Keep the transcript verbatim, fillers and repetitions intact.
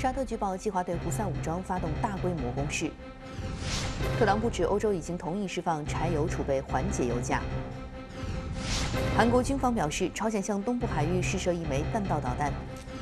沙特据报计划对胡塞武装发动大规模攻势。特朗普指欧洲已经同意释放柴油储备，缓解油价。韩国军方表示，朝鲜向东部海域试射一枚弹道导弹。